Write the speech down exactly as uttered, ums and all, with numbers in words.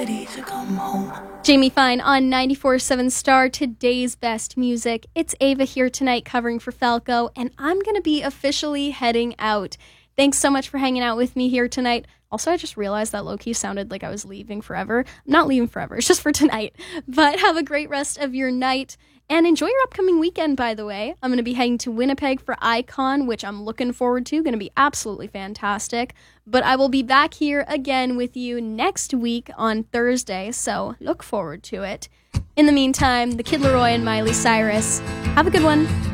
Jamie Fine on ninety-four point seven Star, today's best music. It's Ava here tonight covering for Falco, and I'm going to be officially heading out. Thanks so much for hanging out with me here tonight. Also, I just realized that low-key sounded like I was leaving forever. I'm not leaving forever, it's just for tonight. But have a great rest of your night, and enjoy your upcoming weekend, by the way. I'm going to be heading to Winnipeg for Icon, which I'm looking forward to. Going to be absolutely fantastic. But I will be back here again with you next week on Thursday, so look forward to it. In the meantime, the Kid Laroi and Miley Cyrus. Have a good one.